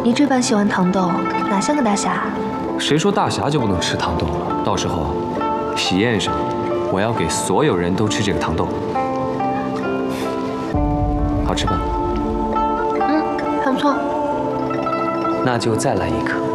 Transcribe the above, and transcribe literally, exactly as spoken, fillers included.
你这般喜欢糖豆，哪像个大侠？ 谁说大侠就不能吃糖豆了？到时候喜宴上，我要给所有人都吃这个糖豆，好吃吧？ 嗯，还不错。 那就再来一颗。